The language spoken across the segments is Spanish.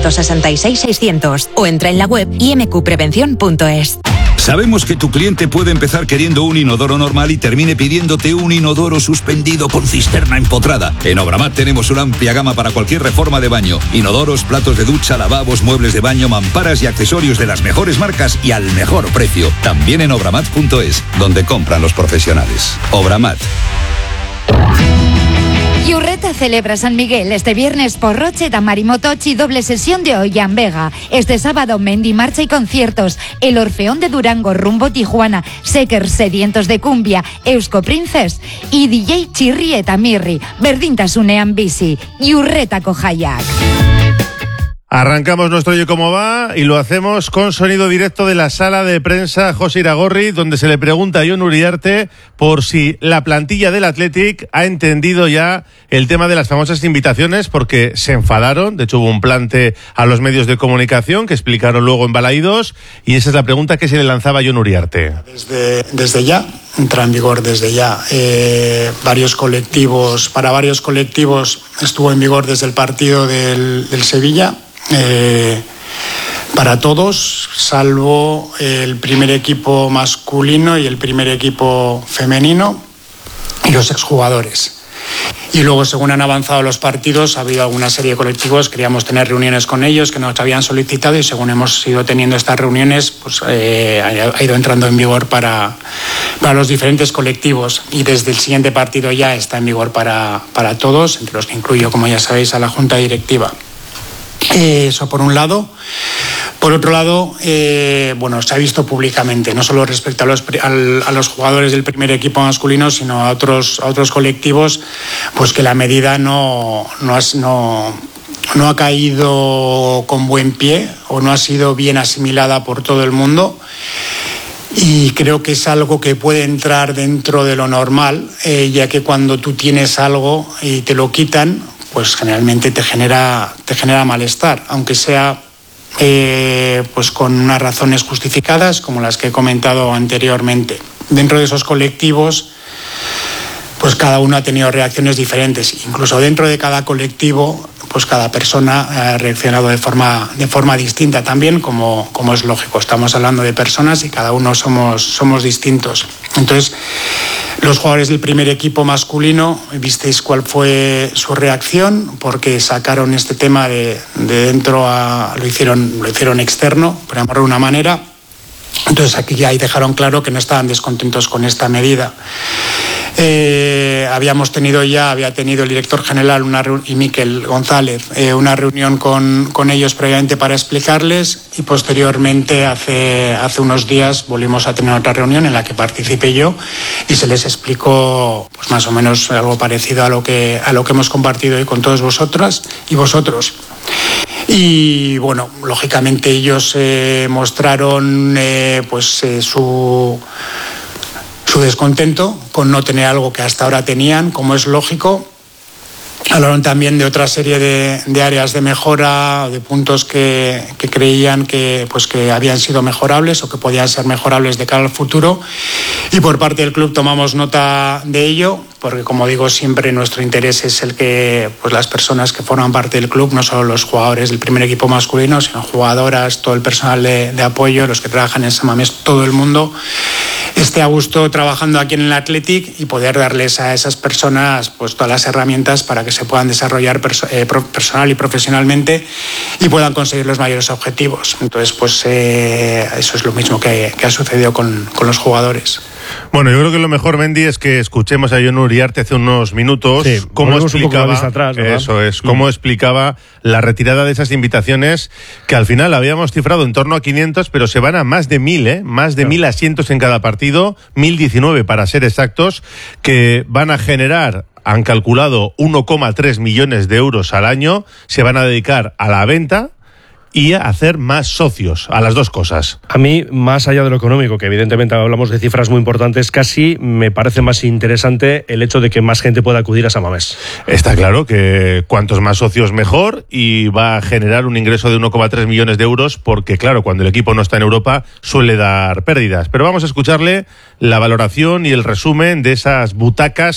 966 600 o entra en la web imqprevención.es. Sabemos que tu cliente puede empezar queriendo un inodoro normal y termine pidiéndote un inodoro suspendido con cisterna empotrada. En Obramat tenemos una amplia gama para cualquier reforma de baño. Inodoros, platos de ducha, lavabos, muebles de baño, mamparas y accesorios de las mejores marcas y al mejor precio. También en obramat.es, donde compran los profesionales. Obramat. Iurreta celebra San Miguel este viernes por Roche da Marimotochi, doble sesión de hoy en Vega. Este sábado Mendy marcha y conciertos. El Orfeón de Durango rumbo Tijuana, Sekers sedientos de cumbia, Eusko Princess y DJ Chirrieta Mirri, Berdintasunean bici, Iurreta Kojayak. Arrancamos nuestro Oye Cómo Va y lo hacemos con sonido directo de la sala de prensa José Iragorri, donde se le pregunta a Jon Uriarte por si la plantilla del Athletic ha entendido ya el tema de las famosas invitaciones, porque se enfadaron. De hecho, hubo un plante a los medios de comunicación que explicaron luego en Balaídos, y esa es la pregunta que se le lanzaba a Jon Uriarte. Desde ya, entra en vigor desde ya. Para varios colectivos estuvo en vigor desde el partido del Sevilla. Para todos, salvo el primer equipo masculino y el primer equipo femenino y los exjugadores. Y luego, según han avanzado los partidos, ha habido alguna serie de colectivos, queríamos tener reuniones con ellos que nos habían solicitado, y según hemos ido teniendo estas reuniones, pues ha ido entrando en vigor para los diferentes colectivos, y desde el siguiente partido ya está en vigor para todos, entre los que incluyo, como ya sabéis, a la Junta Directiva. Eso por un lado. Por otro lado, se ha visto públicamente, no solo respecto a los jugadores del primer equipo masculino, sino a otros colectivos, pues que la medida no ha caído con buen pie o no ha sido bien asimilada por todo el mundo. Y creo que es algo que puede entrar dentro de lo normal, ya que cuando tú tienes algo y te lo quitan, pues generalmente te genera malestar, aunque sea pues con unas razones justificadas, como las que he comentado anteriormente. Dentro de esos colectivos, pues cada uno ha tenido reacciones diferentes. Incluso dentro de cada colectivo, pues cada persona ha reaccionado de forma distinta también, como es lógico. Estamos hablando de personas y cada uno somos distintos. Entonces, los jugadores del primer equipo masculino, visteis cuál fue su reacción, porque sacaron este tema de dentro lo hicieron externo, por llamarlo de una manera. Entonces aquí ya dejaron claro que no estaban descontentos con esta medida. Había tenido el director general y Miquel González una reunión con ellos previamente para explicarles, y posteriormente hace unos días volvimos a tener otra reunión en la que participé yo, y se les explicó pues más o menos algo parecido a lo que hemos compartido hoy con todos vosotras y vosotros. Y bueno, lógicamente ellos mostraron su descontento con no tener algo que hasta ahora tenían, como es lógico. Hablaron también de otra serie de áreas de mejora, de puntos que creían que habían sido mejorables o que podían ser mejorables de cara al futuro. Y por parte del club tomamos nota de ello, porque como digo, siempre nuestro interés es el que las personas que forman parte del club, no solo los jugadores del primer equipo masculino, sino jugadoras, todo el personal de apoyo, los que trabajan en San Mamés, todo el mundo, esté a gusto trabajando aquí en el Athletic, y poder darles a esas personas pues todas las herramientas para que se puedan desarrollar personal y profesionalmente y puedan conseguir los mayores objetivos. Entonces, eso es lo mismo que ha sucedido con los jugadores. Bueno, yo creo que lo mejor, Mendy, es que escuchemos a Jon Uriarte hace unos minutos cómo explicaba, atrás, cómo explicaba la retirada de esas invitaciones, que al final habíamos cifrado en torno a 500, pero se van a más de 1.000, más de 1.000 asientos en cada partido, 1.019 para ser exactos, que van a generar, han calculado 1,3 millones de euros al año, se van a dedicar a la venta y a hacer más socios, a las dos cosas. A mí, más allá de lo económico, que evidentemente hablamos de cifras muy importantes, casi me parece más interesante el hecho de que más gente pueda acudir a San Mamés. Está claro que cuantos más socios mejor, y va a generar un ingreso de 1,3 millones de euros, porque claro, cuando el equipo no está en Europa suele dar pérdidas. Pero vamos a escucharle la valoración y el resumen de esas butacas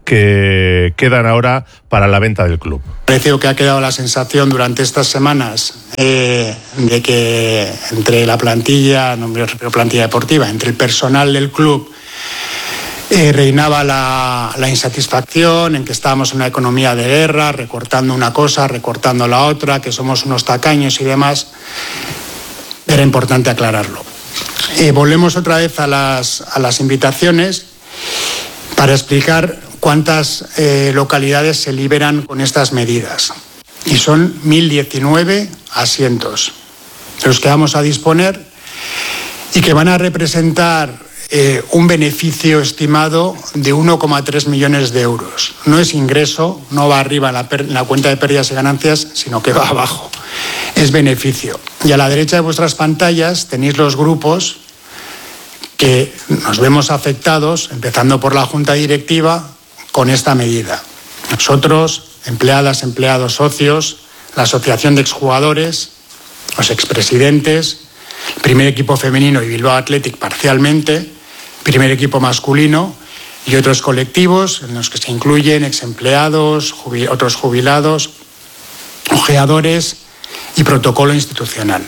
que quedan ahora para la venta del club. Parece que ha quedado la sensación durante estas semanas de que entre la plantilla, no me refiero a plantilla deportiva, entre el personal del club reinaba la insatisfacción, en que estábamos en una economía de guerra, recortando una cosa, recortando la otra, que somos unos tacaños y demás. Era importante aclararlo. Volvemos otra vez a las invitaciones para explicar cuántas localidades se liberan con estas medidas. Y son 1.019 asientos, de los que vamos a disponer y que van a representar un beneficio estimado de 1,3 millones de euros. No es ingreso, no va arriba en la cuenta de pérdidas y ganancias, sino que va abajo. Es beneficio. Y a la derecha de vuestras pantallas tenéis los grupos que nos vemos afectados, empezando por la Junta Directiva, con esta medida. Nosotros, empleadas, empleados, socios, la Asociación de Exjugadores, los expresidentes, el primer equipo femenino y Bilbao Athletic parcialmente, primer equipo masculino y otros colectivos en los que se incluyen exempleados, otros jubilados, ojeadores y protocolo institucional.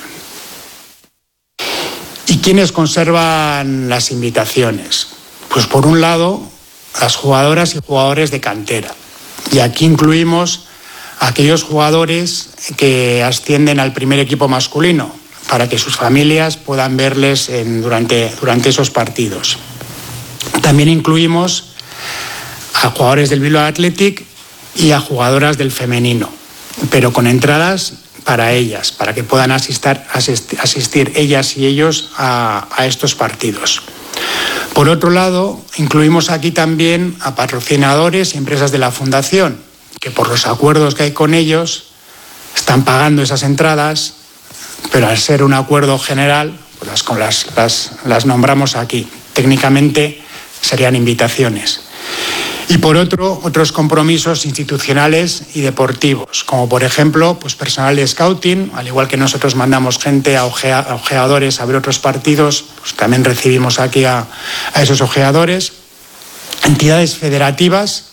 ¿Y quiénes conservan las invitaciones? Pues por un lado, las jugadoras y jugadores de cantera. Y aquí incluimos a aquellos jugadores que ascienden al primer equipo masculino, para que sus familias puedan verles durante esos partidos. También incluimos a jugadores del Bilbao Athletic y a jugadoras del femenino, pero con entradas para ellas, para que puedan asistir ellas y ellos a estos partidos. Por otro lado, incluimos aquí también a patrocinadores y empresas de la Fundación, que por los acuerdos que hay con ellos están pagando esas entradas, pero al ser un acuerdo general, pues las nombramos aquí. Técnicamente serían invitaciones. Y por otro, otros compromisos institucionales y deportivos, como por ejemplo, pues personal de scouting, al igual que nosotros mandamos gente a ojeadores a ver otros partidos, pues también recibimos aquí a esos ojeadores, entidades federativas,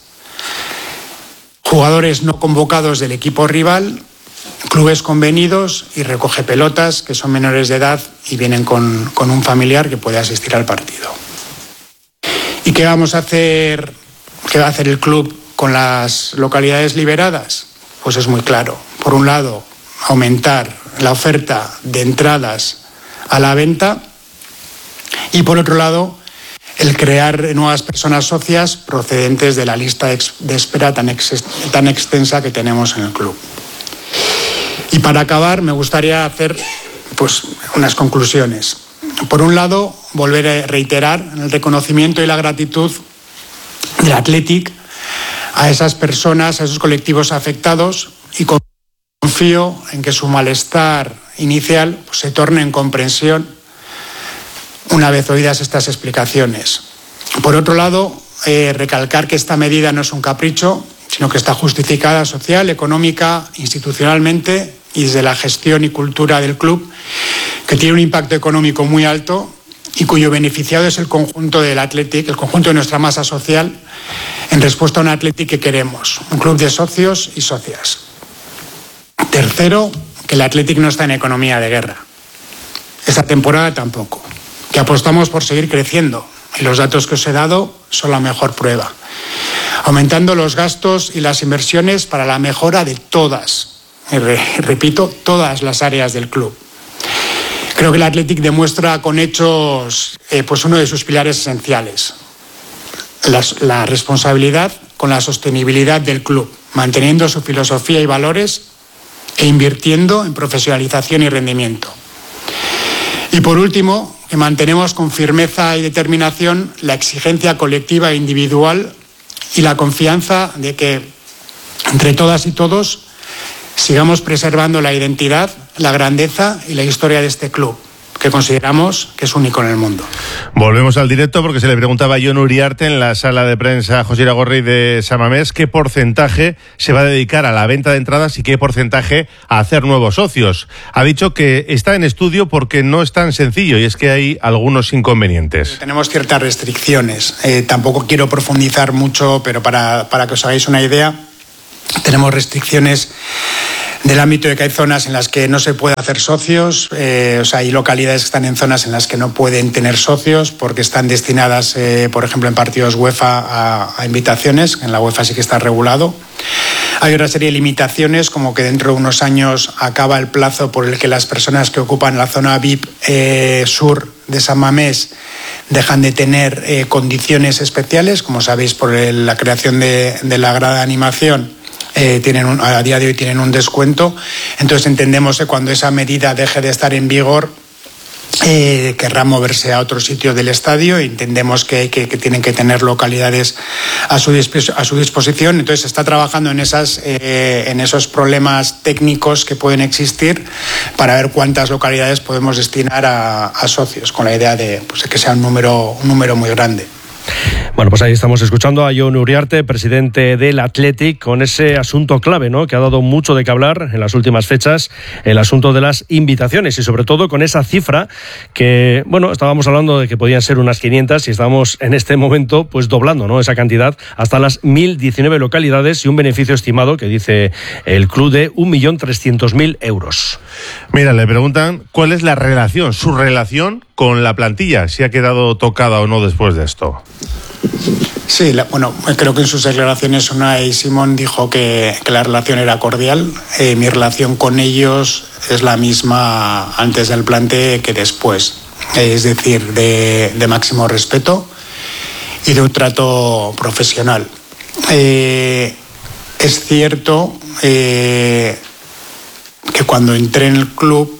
jugadores no convocados del equipo rival, clubes convenidos y recoge pelotas que son menores de edad y vienen con un familiar que puede asistir al partido. ¿Y qué vamos a hacer? ¿Qué va a hacer el club con las localidades liberadas? Pues es muy claro. Por un lado, aumentar la oferta de entradas a la venta y por otro lado, el crear nuevas personas socias procedentes de la lista de espera tan extensa que tenemos en el club. Y para acabar, me gustaría hacer pues unas conclusiones. Por un lado, volver a reiterar el reconocimiento y la gratitud del Athletic a esas personas, a esos colectivos afectados y confío en que su malestar inicial pues, se torne en comprensión una vez oídas estas explicaciones. Por otro lado, recalcar que esta medida no es un capricho, sino que está justificada social, económica, institucionalmente y desde la gestión y cultura del club, que tiene un impacto económico muy alto y cuyo beneficiado es el conjunto del Athletic, el conjunto de nuestra masa social, en respuesta a un Athletic que queremos, un club de socios y socias. Tercero, que el Athletic no está en economía de guerra. Esta temporada tampoco. Que apostamos por seguir creciendo y los datos que os he dado son la mejor prueba. Aumentando los gastos y las inversiones para la mejora de todas, y repito, todas las áreas del club. Creo que el Athletic demuestra con hechos pues uno de sus pilares esenciales, la responsabilidad con la sostenibilidad del club, manteniendo su filosofía y valores e invirtiendo en profesionalización y rendimiento. Y por último, que mantenemos con firmeza y determinación la exigencia colectiva e individual y la confianza de que entre todas y todos sigamos preservando la identidad, la grandeza y la historia de este club, que consideramos que es único en el mundo. Volvemos al directo porque se le preguntaba a Jon Uriarte en la sala de prensa José Iragorri de San Mamés qué porcentaje se va a dedicar a la venta de entradas y qué porcentaje a hacer nuevos socios. Ha dicho que está en estudio porque no es tan sencillo y es que hay algunos inconvenientes. Tenemos ciertas restricciones. Tampoco quiero profundizar mucho, pero para que os hagáis una idea, tenemos restricciones del ámbito de que hay zonas en las que no se puede hacer socios, hay localidades que están en zonas en las que no pueden tener socios porque están destinadas, por ejemplo, en partidos UEFA a invitaciones, en la UEFA sí que está regulado. Hay otra serie de limitaciones, como que dentro de unos años acaba el plazo por el que las personas que ocupan la zona VIP sur de San Mamés dejan de tener condiciones especiales, como sabéis, por la creación de la grada de animación. A día de hoy tienen un descuento, entonces entendemos que cuando esa medida deje de estar en vigor querrán moverse a otro sitio del estadio. Entendemos que tienen que tener localidades a su disposición, entonces se está trabajando en esos problemas técnicos que pueden existir para ver cuántas localidades podemos destinar a socios, con la idea de que sea un número muy grande. Bueno, pues ahí estamos escuchando a Jon Uriarte, presidente del Athletic, con ese asunto clave, ¿no?, que ha dado mucho de qué hablar en las últimas fechas, el asunto de las invitaciones y sobre todo con esa cifra que, bueno, estábamos hablando de que podían ser unas 500 y estamos en este momento pues doblando, ¿no?, esa cantidad hasta las 1.019 localidades y un beneficio estimado que dice el club de 1.300.000 euros. Mira, le preguntan cuál es la relación, su relación con la plantilla, si ha quedado tocada o no después de esto. Sí, creo que en sus declaraciones Unai Simón dijo que la relación era cordial. Mi relación con ellos es la misma antes del plante que después, es decir, de máximo respeto y de un trato profesional. Es cierto que cuando entré en el club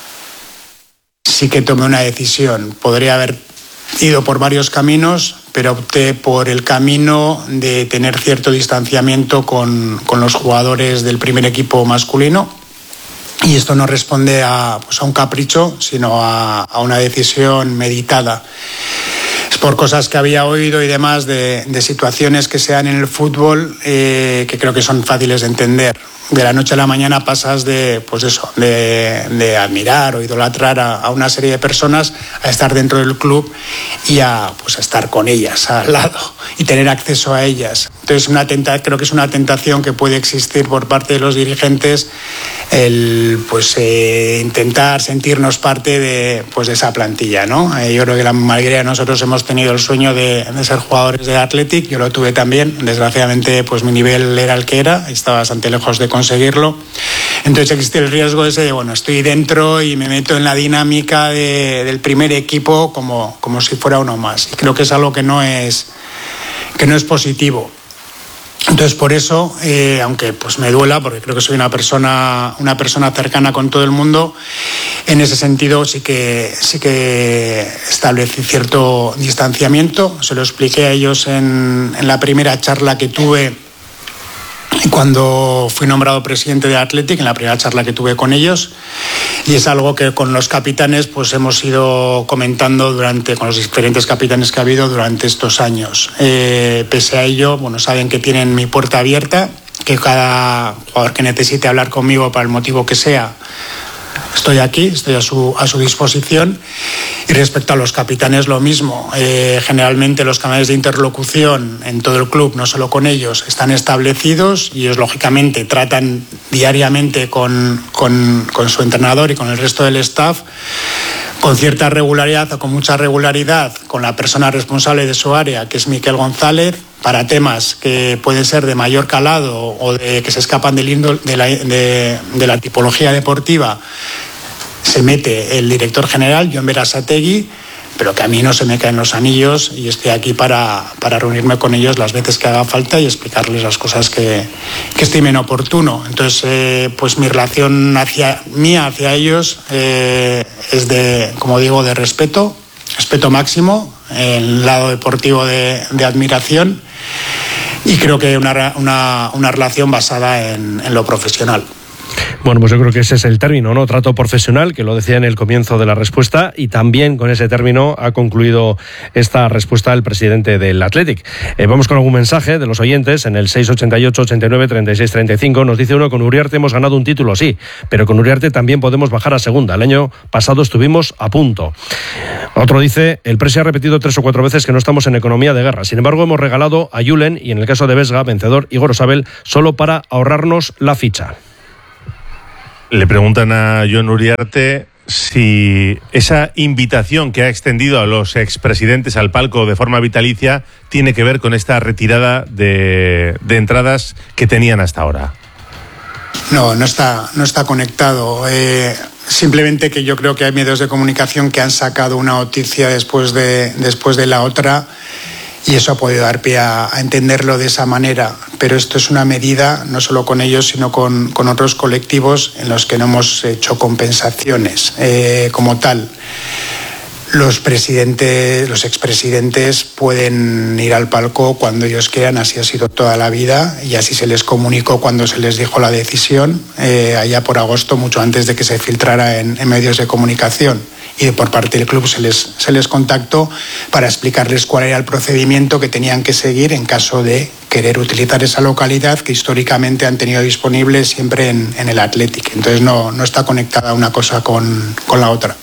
sí que tomé una decisión. Podría haber ido por varios caminos, pero opté por el camino de tener cierto distanciamiento con los jugadores del primer equipo masculino. Y esto no responde a un capricho, sino a una decisión meditada. Es por cosas que había oído y demás de situaciones que se dan en el fútbol que creo que son fáciles de entender. De la noche a la mañana pasas de admirar o idolatrar a una serie de personas a estar dentro del club y a estar con ellas al lado y tener acceso a ellas. Entonces creo que es una tentación que puede existir por parte de los dirigentes el intentar sentirnos parte de esa plantilla, ¿no? Yo creo que la mayoría de nosotros hemos tenido el sueño de ser jugadores del Athletic. Yo lo tuve también. Desgraciadamente mi nivel era el que era, estaba bastante lejos de conseguirlo. Entonces existe el riesgo ese de estoy dentro y me meto en la dinámica del primer equipo como si fuera uno más. Y creo que es algo que no es positivo. Entonces por eso, aunque me duela, porque creo que soy una persona cercana con todo el mundo, en ese sentido sí que establecí cierto distanciamiento. Se lo expliqué a ellos en la primera charla que tuve cuando fui nombrado presidente de Athletic, en la primera charla que tuve con ellos, y es algo que con los capitanes hemos ido comentando con los diferentes capitanes que ha habido durante estos años. Pese a ello, saben que tienen mi puerta abierta, que cada jugador que necesite hablar conmigo para el motivo que sea, estoy aquí, estoy a su disposición. Y respecto a los capitanes, lo mismo. Generalmente los canales de interlocución en todo el club, no solo con ellos, están establecidos y ellos lógicamente tratan diariamente con su entrenador y con el resto del staff con cierta regularidad o con mucha regularidad con la persona responsable de su área, que es Miquel González, para temas que pueden ser de mayor calado o que se escapan de la tipología deportiva. Se mete el director general, Jon Berasategui, pero que a mí no se me caen los anillos y estoy aquí para reunirme con ellos las veces que haga falta y explicarles las cosas que estimen oportuno. Entonces, mi relación hacia ellos es como digo, de respeto máximo, el lado deportivo de admiración, y creo que una relación basada en lo profesional. Bueno, pues yo creo que ese es el término, ¿no? Trato profesional, que lo decía en el comienzo de la respuesta, y también con ese término ha concluido esta respuesta el presidente del Athletic. Vamos con algún mensaje de los oyentes en el 688 89 36 35. Nos dice uno: con Uriarte hemos ganado un título, sí, pero con Uriarte también podemos bajar a segunda. El año pasado estuvimos a punto. Otro dice: el Presi ha repetido 3 o 4 veces que no estamos en economía de guerra. Sin embargo, hemos regalado a Julen y en el caso de Vesga, vencedor, Igor Osabel, solo para ahorrarnos la ficha. Le preguntan a Jon Uriarte si esa invitación que ha extendido a los expresidentes al palco de forma vitalicia tiene que ver con esta retirada de entradas que tenían hasta ahora. No está conectado. Simplemente que yo creo que hay medios de comunicación que han sacado una noticia después de la otra, y eso ha podido dar pie a entenderlo de esa manera. Pero esto es una medida, no solo con ellos, sino con otros colectivos en los que no hemos hecho compensaciones como tal. Los expresidentes pueden ir al palco cuando ellos quieran, así ha sido toda la vida, y así se les comunicó cuando se les dijo la decisión, allá por agosto, mucho antes de que se filtrara en medios de comunicación. Y por parte del club se les contactó para explicarles cuál era el procedimiento que tenían que seguir en caso de querer utilizar esa localidad que históricamente han tenido disponible siempre en el Athletic. Entonces no está conectada una cosa con la otra.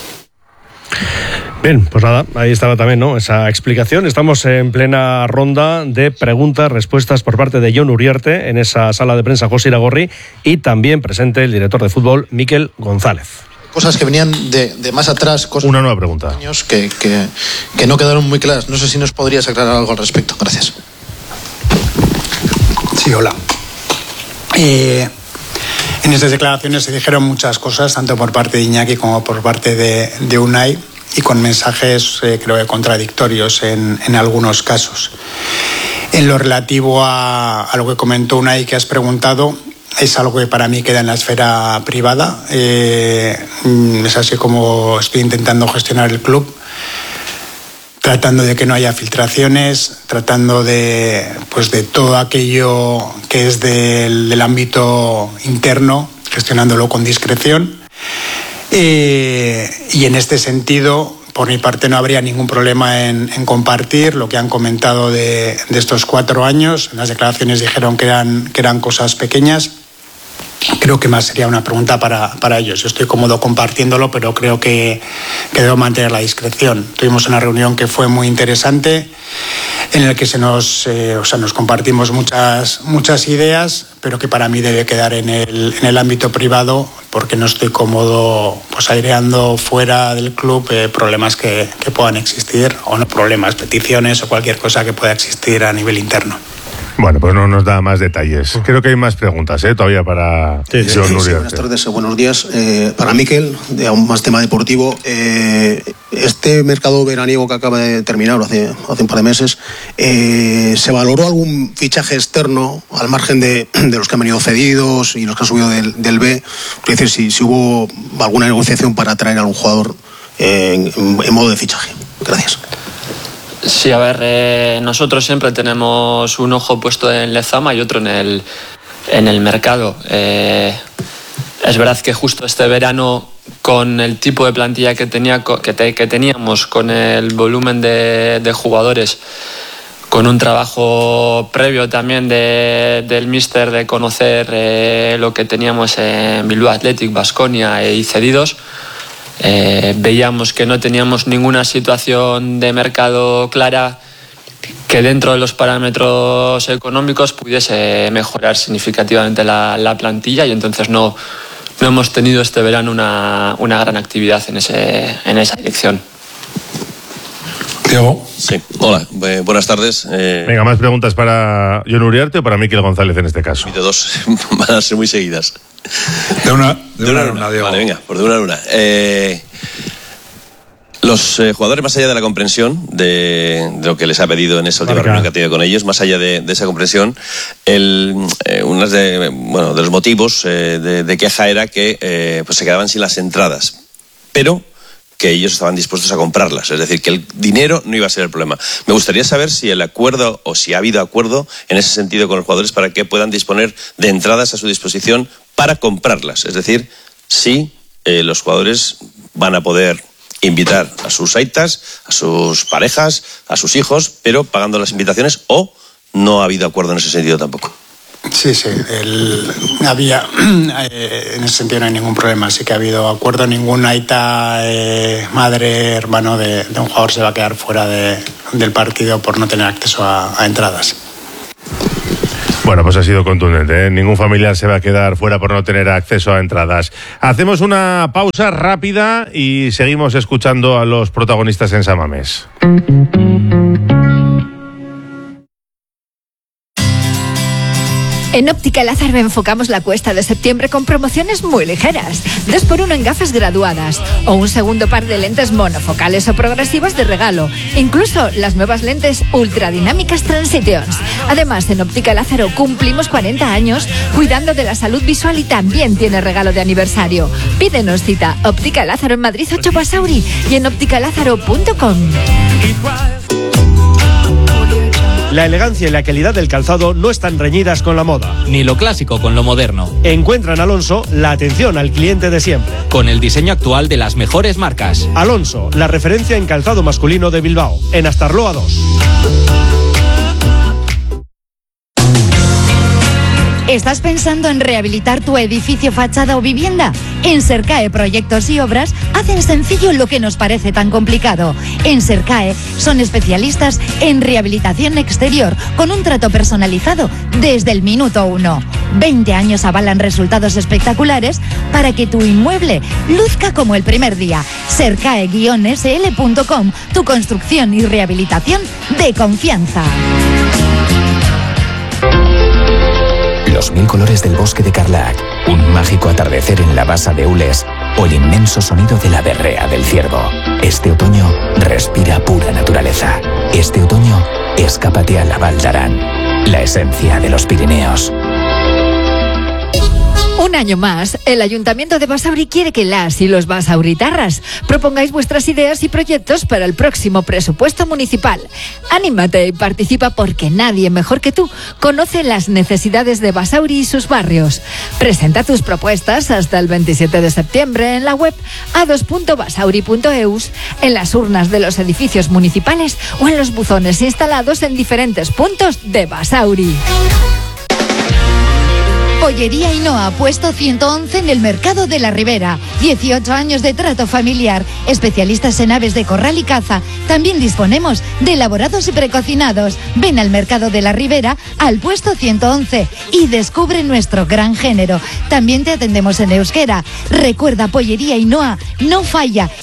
Bien, pues nada, ahí estaba también, ¿no?, esa explicación. Estamos en plena ronda de preguntas, respuestas por parte de Jon Uriarte en esa sala de prensa José Iragorri, y también presente el director de fútbol Mikel González. Cosas que venían de más atrás, cosas. Una nueva pregunta. Que no quedaron muy claras. No sé si nos podrías aclarar algo al respecto. Gracias. Sí, hola. En estas declaraciones se dijeron muchas cosas, tanto por parte de Iñaki como por parte de Unai, y con mensajes creo que contradictorios en algunos casos. En lo relativo a lo que comentó Unai, que has preguntado, es algo que para mí queda en la esfera privada. Es así como estoy intentando gestionar el club, tratando de que no haya filtraciones, tratando de todo aquello que es del ámbito interno, gestionándolo con discreción. Y en este sentido, por mi parte, no habría ningún problema en compartir lo que han comentado de estos 4 años. En las declaraciones dijeron que eran cosas pequeñas. Creo que más sería una pregunta para ellos. Yo estoy cómodo compartiéndolo, pero creo que debo mantener la discreción. Tuvimos una reunión que fue muy interesante, en la que nos compartimos muchas ideas, pero que para mí debe quedar en el ámbito privado, porque no estoy cómodo aireando fuera del club problemas que puedan existir, o no problemas, peticiones o cualquier cosa que pueda existir a nivel interno. Bueno, pues no nos da más detalles. Creo que hay más preguntas todavía para Jon Uriarte. Buenas tardes, buenos días. Para Mikel, de aún más tema deportivo, este mercado veraniego que acaba de terminar hace un par de meses, ¿se valoró algún fichaje externo al margen de los que han venido cedidos y los que han subido del B? Es decir, si hubo alguna negociación para traer a algún jugador en modo de fichaje. Gracias. Sí, a ver, nosotros siempre tenemos un ojo puesto en Lezama y otro en el mercado. Es verdad que justo este verano, con el tipo de plantilla que teníamos, con el volumen de jugadores, con un trabajo previo también del míster de conocer lo que teníamos en Bilbao Athletic, Baskonia y cedidos, veíamos que no teníamos ninguna situación de mercado clara que dentro de los parámetros económicos pudiese mejorar significativamente la plantilla, y entonces no hemos tenido este verano una gran actividad en esa dirección. Diego. Sí, hola, buenas tardes. Venga, ¿más preguntas para Jon Uriarte o para Mikel González en este caso? De dos, van a ser muy seguidas. De una en una, Diego. Vale, venga, por de una en una. Los jugadores, más allá de la comprensión de lo que les ha pedido en esa última reunión que ha tenido con ellos, más allá de esa comprensión, uno de los motivos de queja era que se quedaban sin las entradas, pero que ellos estaban dispuestos a comprarlas, es decir, que el dinero no iba a ser el problema. Me gustaría saber si el acuerdo, o si ha habido acuerdo en ese sentido con los jugadores para que puedan disponer de entradas a su disposición para comprarlas. Es decir, sí, los jugadores van a poder invitar a sus aitas, a sus parejas, a sus hijos, pero pagando las invitaciones, o no ha habido acuerdo en ese sentido tampoco. Sí, había, en ese sentido no hay ningún problema, sí que ha habido acuerdo, ningún aita, madre, hermano de un jugador se va a quedar fuera del partido por no tener acceso a entradas. Bueno, pues ha sido contundente, ¿eh? Ningún familiar se va a quedar fuera por no tener acceso a entradas. Hacemos una pausa rápida y seguimos escuchando a los protagonistas en San Mamés. En Óptica Lázaro enfocamos la cuesta de septiembre con promociones muy ligeras. 2x1 en gafas graduadas o un segundo par de lentes monofocales o progresivas de regalo. Incluso las nuevas lentes ultradinámicas Transitions. Además, en Óptica Lázaro cumplimos 40 años cuidando de la salud visual y también tiene regalo de aniversario. Pídenos cita. Óptica Lázaro en Madrid 8 Basauri y en ópticalázaro.com. La elegancia y la calidad del calzado no están reñidas con la moda. Ni lo clásico con lo moderno. Encuentra en Alonso la atención al cliente de siempre. Con el diseño actual de las mejores marcas. Alonso, la referencia en calzado masculino de Bilbao. En Astarloa 2. ¿Estás pensando en rehabilitar tu edificio, fachada o vivienda? En Sercae Proyectos y Obras hacen sencillo lo que nos parece tan complicado. En Sercae son especialistas en rehabilitación exterior con un trato personalizado desde el minuto 1. 20 años avalan resultados espectaculares para que tu inmueble luzca como el primer día. Sercae-sl.com, tu construcción y rehabilitación de confianza. Los 1000 colores del bosque de Carlac, un mágico atardecer en la basa de Ules o el inmenso sonido de la berrea del ciervo. Este otoño respira pura naturaleza. Este otoño escápate a la Val d'Aran, la esencia de los Pirineos. Un año más, el Ayuntamiento de Basauri quiere que las y los basauritarras propongáis vuestras ideas y proyectos para el próximo presupuesto municipal. Anímate y participa porque nadie mejor que tú conoce las necesidades de Basauri y sus barrios. Presenta tus propuestas hasta el 27 de septiembre en la web a2.basauri.eus, en las urnas de los edificios municipales o en los buzones instalados en diferentes puntos de Basauri. Pollería Ainhoa, puesto 111 en el Mercado de la Ribera. 18 años de trato familiar. Especialistas en aves de corral y caza. También disponemos de elaborados y precocinados. Ven al Mercado de la Ribera, al puesto 111 y descubre nuestro gran género. También te atendemos en euskera. Recuerda, Pollería Ainhoa no falla.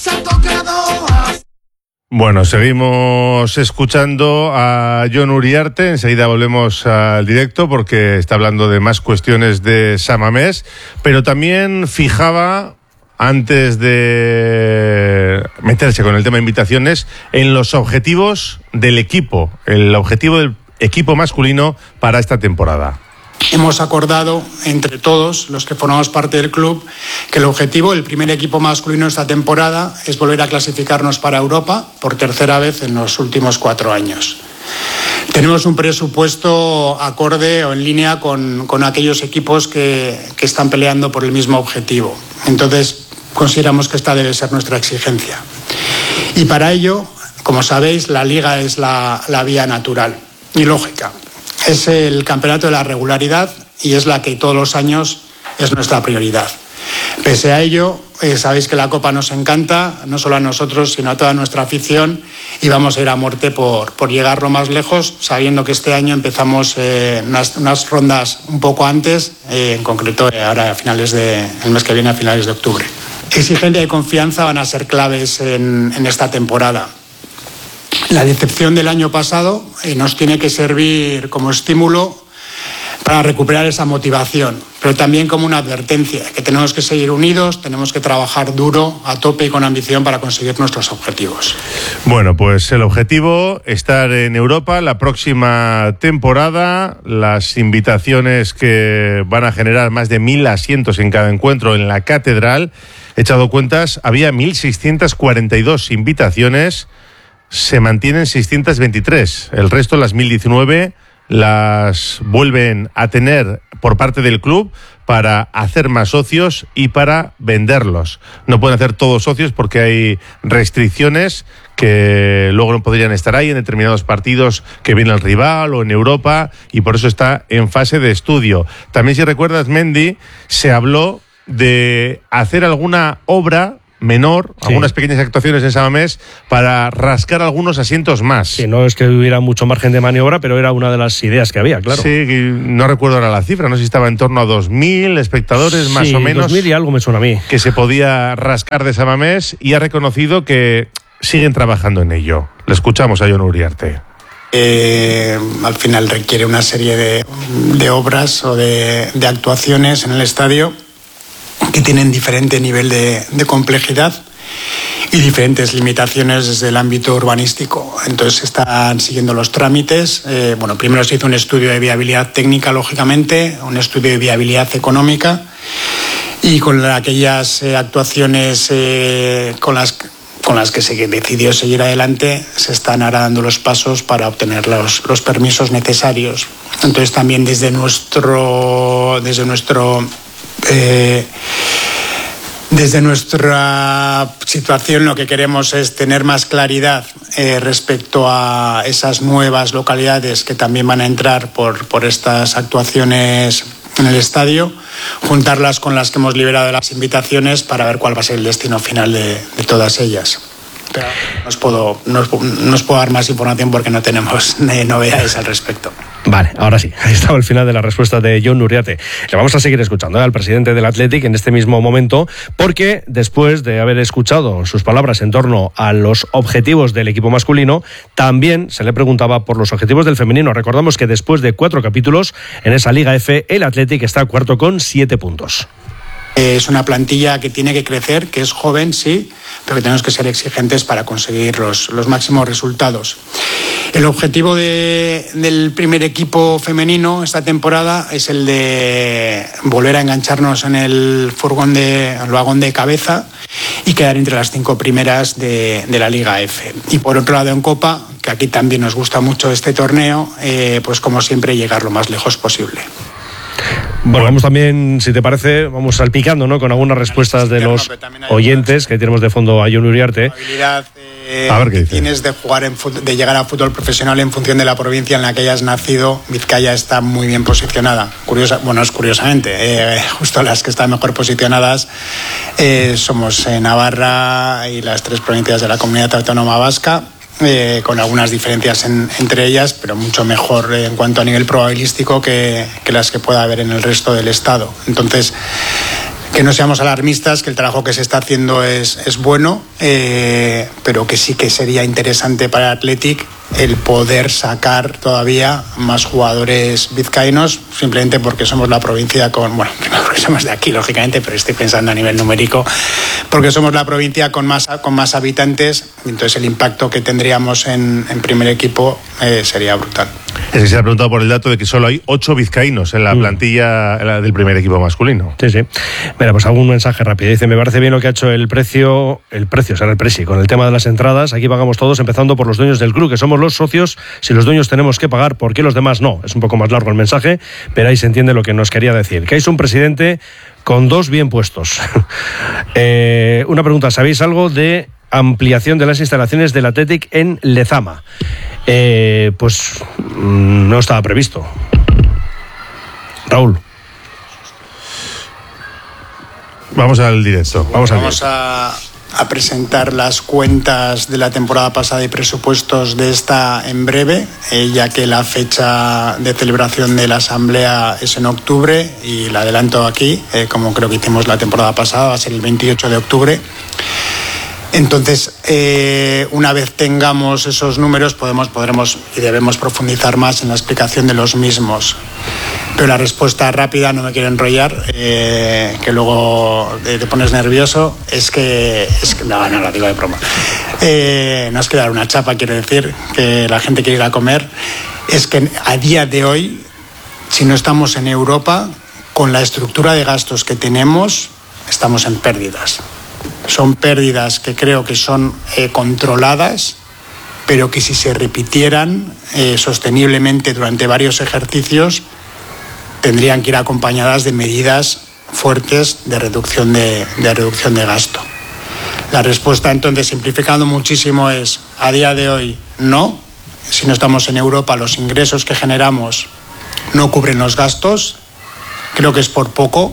Bueno, seguimos escuchando a Jon Uriarte. Enseguida volvemos al directo porque está hablando de más cuestiones de San Mamés, pero también fijaba, antes de meterse con el tema de invitaciones, en los objetivos del equipo, el objetivo del equipo masculino para esta temporada. Hemos acordado entre todos los que formamos parte del club que el objetivo del primer equipo masculino esta temporada es volver a clasificarnos para Europa por tercera vez en los últimos 4 años. Tenemos un presupuesto acorde o en línea con aquellos equipos que están peleando por el mismo objetivo. Entonces, consideramos que esta debe ser nuestra exigencia. Y para ello, como sabéis, la Liga es la vía natural y lógica. Es el campeonato de la regularidad y es la que todos los años es nuestra prioridad. Pese a ello, sabéis que la Copa nos encanta, no solo a nosotros, sino a toda nuestra afición, y vamos a ir a muerte por llegar lo más lejos, sabiendo que este año empezamos unas rondas un poco antes, en concreto ahora el mes que viene, a finales de octubre. Exigencia y confianza van a ser claves en esta temporada. La decepción del año pasado nos tiene que servir como estímulo para recuperar esa motivación, pero también como una advertencia, que tenemos que seguir unidos, tenemos que trabajar duro, a tope y con ambición para conseguir nuestros objetivos. Bueno, pues el objetivo, estar en Europa la próxima temporada, las invitaciones que van a generar más de 1000 asientos en cada encuentro en la Catedral. He echado cuentas, había 1642 invitaciones, se mantienen 623, el resto, las 1019, las vuelven a tener por parte del club para hacer más socios y para venderlos. No pueden hacer todos socios porque hay restricciones que luego no podrían estar ahí en determinados partidos que viene el rival o en Europa, y por eso está en fase de estudio. También, si recuerdas, Mendy, se habló de hacer alguna obra menor, algunas pequeñas actuaciones en San Mamés para rascar algunos asientos más. Sí, no es que hubiera mucho margen de maniobra, pero era una de las ideas que había, claro. Sí, no recuerdo ahora la cifra, no sé si estaba en torno a 2.000 espectadores, más o menos. 2.000 y algo me suena a mí. Que se podía rascar de San Mamés, y ha reconocido que siguen trabajando en ello. Le escuchamos a Jon Uriarte. Al final requiere una serie de obras o de actuaciones en el estadio que tienen diferente nivel de complejidad y diferentes limitaciones desde el ámbito urbanístico. Entonces están siguiendo los trámites. Primero se hizo un estudio de viabilidad técnica, lógicamente, un estudio de viabilidad económica, y con aquellas actuaciones con las que se decidió seguir adelante, se están ahora dando los pasos para obtener los permisos necesarios. Entonces también desde nuestra situación lo que queremos es tener más claridad respecto a esas nuevas localidades que también van a entrar por estas actuaciones en el estadio, juntarlas con las que hemos liberado de las invitaciones para ver cuál va a ser el destino final de todas ellas. Pero no os puedo dar más información porque no tenemos novedades al respecto. Vale, ahora sí, ahí estaba el final de la respuesta de Jon Uriarte. Le vamos a seguir escuchando al presidente del Athletic en este mismo momento, porque después de haber escuchado sus palabras en torno a los objetivos del equipo masculino, también se le preguntaba por los objetivos del femenino. Recordamos que después de 4 capítulos en esa Liga F, el Athletic está cuarto con 7 puntos. Es una plantilla que tiene que crecer, que es joven, sí, pero que tenemos que ser exigentes para conseguir los máximos resultados. El objetivo del primer equipo femenino esta temporada es el de volver a engancharnos en el vagón de cabeza y quedar entre las 5 primeras de la Liga F. Y por otro lado, en Copa, que aquí también nos gusta mucho este torneo, pues como siempre llegar lo más lejos posible. Bueno, vamos también, si te parece, vamos salpicando, ¿no?, con algunas respuestas de los oyentes que tenemos de fondo a Jon Uriarte. A ver qué dice. Tienes de llegar a fútbol profesional en función de la provincia en la que hayas nacido. Vizcaya está muy bien posicionada. Curiosamente, justo las que están mejor posicionadas somos Navarra y las 3 provincias de la Comunidad Autónoma Vasca. Con algunas diferencias entre ellas, pero mucho mejor en cuanto a nivel probabilístico que las que pueda haber en el resto del Estado. Entonces, que no seamos alarmistas, que el trabajo que se está haciendo es bueno, pero que sí que sería interesante para el Athletic el poder sacar todavía más jugadores vizcaínos, simplemente porque somos la provincia primero porque somos de aquí, lógicamente, pero estoy pensando a nivel numérico, porque somos la provincia con más habitantes, entonces el impacto que tendríamos en primer equipo sería brutal. Es que se ha preguntado por el dato de que solo hay 8 vizcaínos en la plantilla del primer equipo masculino. Sí, sí. Mira, pues algún mensaje rápido. Dice, me parece bien lo que ha hecho el Presi, con el tema de las entradas. Aquí pagamos todos, empezando por los dueños del club, que somos los socios. Si los dueños tenemos que pagar, ¿por qué los demás no? Es un poco más largo el mensaje, pero ahí se entiende lo que nos quería decir. Que es un presidente con 2 bien puestos. Una pregunta, ¿sabéis algo de ampliación de las instalaciones del Athletic en Lezama? Pues no estaba previsto. Raúl. Vamos al directo. Vamos a presentar las cuentas de la temporada pasada y presupuestos de esta en breve, ya que la fecha de celebración de la asamblea es en octubre, y la adelanto aquí, como creo que hicimos la temporada pasada, va a ser el 28 de octubre. Entonces, una vez tengamos esos números, podremos y debemos profundizar más en la explicación de los mismos. Pero la respuesta rápida, no me quiero enrollar, que luego te pones nervioso, es que no lo digo de broma. No es que dar una chapa, quiero decir, que la gente quiere ir a comer. Es que a día de hoy, si no estamos en Europa, con la estructura de gastos que tenemos, estamos en pérdidas. Son pérdidas que creo que son controladas, pero que si se repitieran sosteniblemente durante varios ejercicios, tendrían que ir acompañadas de medidas fuertes de reducción de gasto. La respuesta, entonces, simplificando muchísimo, es: a día de hoy no. Si no estamos en Europa, los ingresos que generamos no cubren los gastos. Creo que es por poco.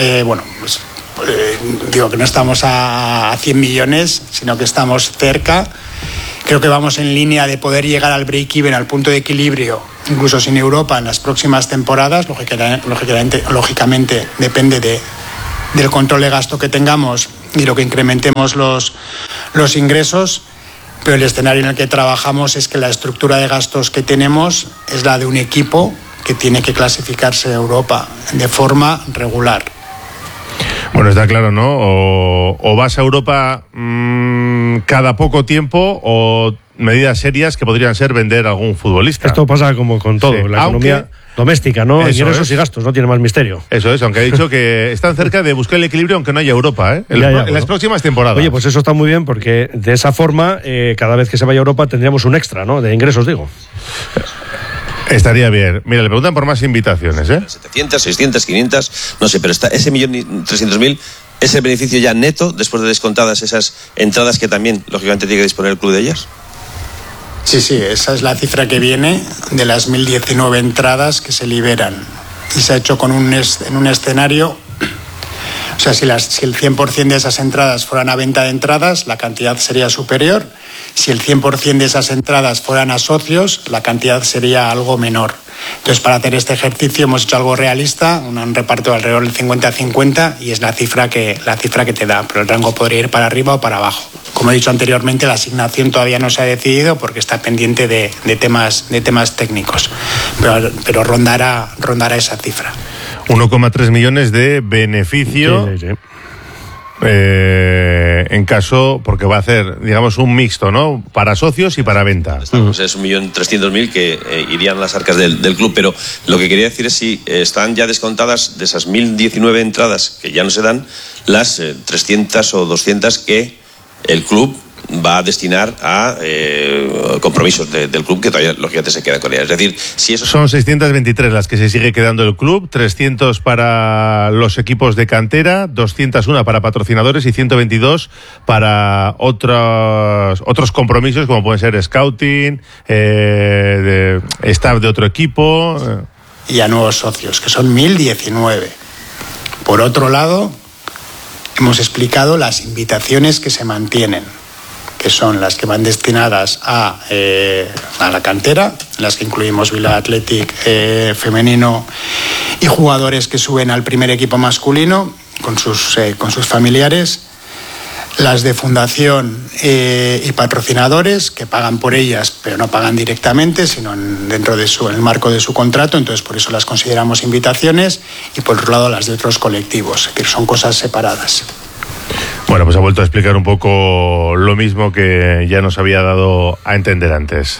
Digo que no estamos a 100 millones, sino que estamos cerca. Creo que vamos en línea de poder llegar al break-even, al punto de equilibrio, incluso sin Europa, en las próximas temporadas. Lógicamente depende del control de gasto que tengamos y lo que incrementemos los ingresos, pero el escenario en el que trabajamos es que la estructura de gastos que tenemos es la de un equipo que tiene que clasificarse a Europa de forma regular. Bueno, está claro, ¿no? O vas a Europa cada poco tiempo, o medidas serias que podrían ser vender a algún futbolista. Esto pasa como con todo, sí, la economía doméstica, ¿no? Ingresos y gastos, no tiene más misterio. Eso es, aunque ha dicho que están cerca de buscar el equilibrio aunque no haya Europa, ¿eh? En las próximas temporadas. Oye, pues eso está muy bien, porque de esa forma, cada vez que se vaya a Europa tendríamos un extra, ¿no? De ingresos, digo. Estaría bien. Mira, le preguntan por más invitaciones, ¿eh? 700, 600, 500, no sé, pero está ese 1.300.000 es el beneficio ya neto después de descontadas esas entradas que también, lógicamente, tiene que disponer el club de ellas. Sí, esa es la cifra que viene de las 1.019 entradas que se liberan. Y se ha hecho en un escenario, o sea, si el 100% de esas entradas fueran a venta de entradas, la cantidad sería superior. Si el 100% de esas entradas fueran a socios, la cantidad sería algo menor. Entonces, para hacer este ejercicio hemos hecho algo realista, un reparto de alrededor del 50-50, y es la cifra que te da, pero el rango podría ir para arriba o para abajo. Como he dicho anteriormente, la asignación todavía no se ha decidido porque está pendiente de temas técnicos, pero rondará esa cifra. 1,3 millones de beneficio. Sí. En caso, porque va a hacer, digamos, un mixto, ¿no? Para socios y para venta. Pues es 1.300.000 que irían a las arcas del club, pero lo que quería decir es si están ya descontadas de esas 1.019 entradas que ya no se dan, las 300 o 200 que el club va a destinar a compromisos del club, que todavía lógicamente se queda con ella. Es decir, si eso... Son 623 las que se sigue quedando el club, 300 para los equipos de cantera, 201 para patrocinadores y 122 para otros compromisos, como pueden ser scouting, staff de otro equipo. Y a nuevos socios, que son 1.019. Por otro lado, hemos explicado las invitaciones que se mantienen, que son las que van destinadas a la cantera, las que incluimos Vila Athletic femenino y jugadores que suben al primer equipo masculino con sus familiares, las de fundación y patrocinadores que pagan por ellas pero no pagan directamente, sino dentro de en el marco de su contrato, entonces por eso las consideramos invitaciones, y por otro lado las de otros colectivos, es decir, son cosas separadas. Bueno, pues ha vuelto a explicar un poco lo mismo que ya nos había dado a entender antes.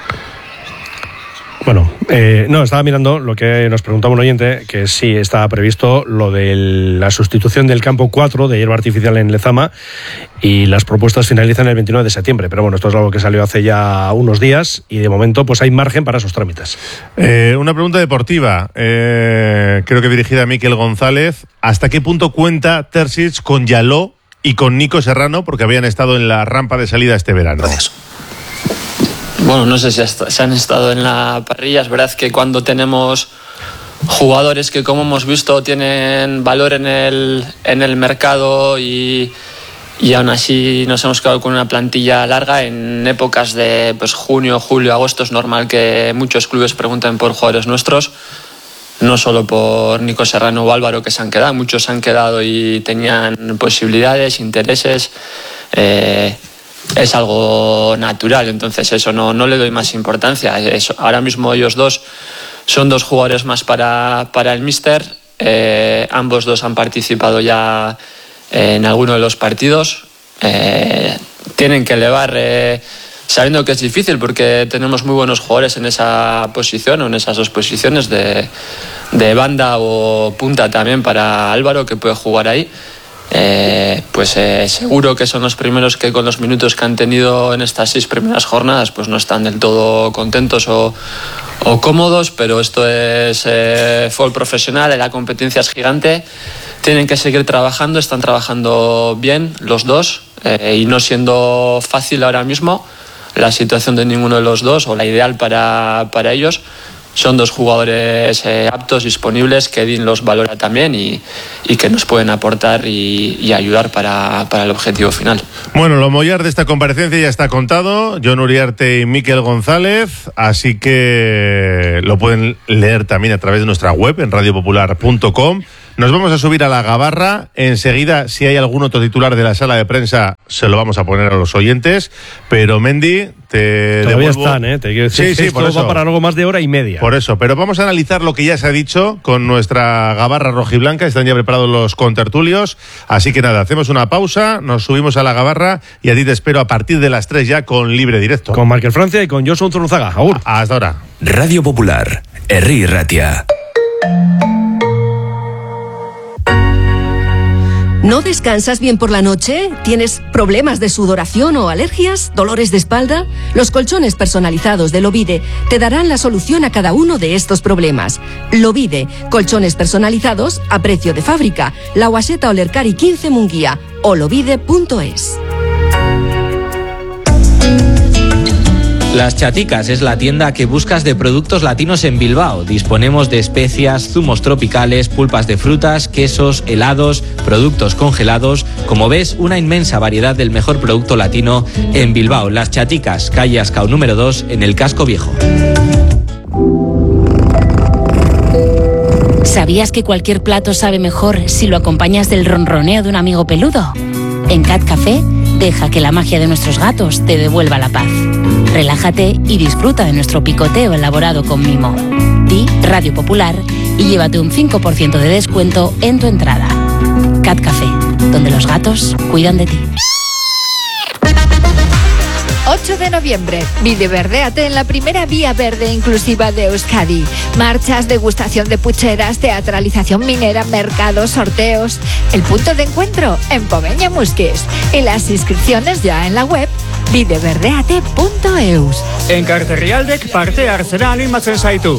Bueno, estaba mirando lo que nos preguntaba un oyente, que sí estaba previsto lo de la sustitución del campo 4 de hierba artificial en Lezama, y las propuestas finalizan el 29 de septiembre. Pero bueno, esto es algo que salió hace ya unos días y de momento pues hay margen para esos trámites. Una pregunta deportiva, creo que dirigida a Miquel González. ¿Hasta qué punto cuenta Terzic con Yaló y con Nico Serrano, porque habían estado en la rampa de salida este verano? Gracias. Bueno, no sé si se han estado en la parrilla. Es verdad que cuando tenemos jugadores que, como hemos visto, tienen valor en el mercado y aún así nos hemos quedado con una plantilla larga, en épocas de junio, julio, agosto es normal que muchos clubes pregunten por jugadores nuestros, no solo por Nico Serrano o Álvaro, que se han quedado, muchos se han quedado y tenían posibilidades, intereses. Es algo natural, entonces eso no le doy más importancia. Ahora mismo ellos dos son dos jugadores más para el míster. Ambos dos han participado ya en alguno de los partidos. Tienen que elevar, sabiendo que es difícil porque tenemos muy buenos jugadores en esa posición o en esas dos posiciones de banda o punta también para Álvaro, que puede jugar ahí. Seguro que son los primeros que con los minutos que han tenido en estas 6 primeras jornadas pues no están del todo contentos o cómodos, pero esto es fútbol profesional, la competencia es gigante, tienen que seguir trabajando, están trabajando bien los dos y no siendo fácil ahora mismo la situación de ninguno de los dos o la ideal para ellos. Son 2 jugadores aptos, disponibles, que Edín los valora también y que nos pueden aportar y ayudar para el objetivo final. Bueno, lo mollar de esta comparecencia ya está contado, Jon Uriarte y Mikel González, así que lo pueden leer también a través de nuestra web en radiopopular.com. Nos vamos a subir a la gabarra. Enseguida, si hay algún otro titular de la sala de prensa, se lo vamos a poner a los oyentes. Pero, Mendy, te todavía devuelvo... están, ¿eh? Te quiero decir, sí, por eso va para algo más de hora y media. Por eso, pero vamos a analizar lo que ya se ha dicho con nuestra gabarra rojiblanca. Están ya preparados los contertulios. Así que nada, hacemos una pausa, nos subimos a la gabarra y a ti te espero a partir de las 3 ya con Libre Directo. Con Markel Francia y con Josu Zurruzaga. Agur. Hasta ahora. Radio Popular, Herri Ratia. ¿No descansas bien por la noche? ¿Tienes problemas de sudoración o alergias? ¿Dolores de espalda? Los colchones personalizados de Lovide te darán la solución a cada uno de estos problemas. Lovide, colchones personalizados a precio de fábrica. La Guaseta Olercari 15 Munguía o lovide.es. Las Chaticas es la tienda que buscas de productos latinos en Bilbao. Disponemos de especias, zumos tropicales, pulpas de frutas, quesos, helados, productos congelados. Como ves, una inmensa variedad del mejor producto latino en Bilbao. Las Chaticas, calle Ascao número 2, en el Casco Viejo. ¿Sabías que cualquier plato sabe mejor si lo acompañas del ronroneo de un amigo peludo? En Cat Café, deja que la magia de nuestros gatos te devuelva la paz. Relájate y disfruta de nuestro picoteo elaborado con mimo. Di Radio Popular y llévate un 5% de descuento en tu entrada. Cat Café, donde los gatos cuidan de ti. 8 de noviembre, Videverdéate en la primera vía verde inclusiva de Euskadi. Marchas, degustación de pucheras, teatralización minera, mercados, sorteos. El punto de encuentro en Pomeña Musquis. Y las inscripciones ya en la web videverdeate.eus. En Carterrialdec parte Arsenal y Matsensaitu.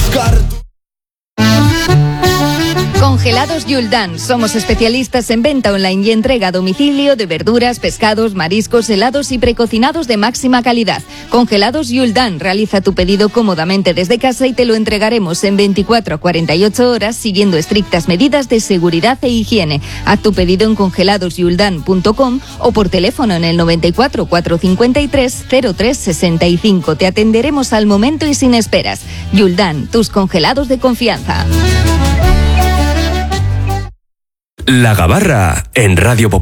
Congelados Yuldan. Somos especialistas en venta online y entrega a domicilio de verduras, pescados, mariscos, helados y precocinados de máxima calidad. Congelados Yuldan. Realiza tu pedido cómodamente desde casa y te lo entregaremos en 24 a 48 horas siguiendo estrictas medidas de seguridad e higiene. Haz tu pedido en congeladosyuldan.com o por teléfono en el 94 453 0365. Te atenderemos al momento y sin esperas. Yuldan, tus congelados de confianza. La Gabarra en Radio Popular.